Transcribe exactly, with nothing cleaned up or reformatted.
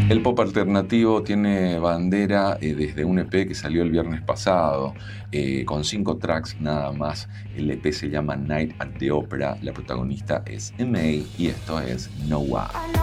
El pop alternativo tiene bandera eh, desde un E P que salió el viernes pasado, eh, con cinco tracks nada más. El E P se llama Night at the Opera, la protagonista es M A y esto es Noah.